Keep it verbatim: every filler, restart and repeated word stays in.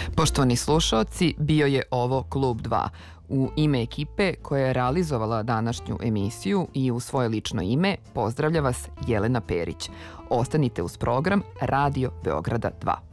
Poštovani slušaoci, bio je ovo Klub dva. U ime ekipe koja je realizovala današnju emisiju i u svoje lično ime pozdravlja vas Jelena Perić. Ostanite uz program Radio Beograda dva.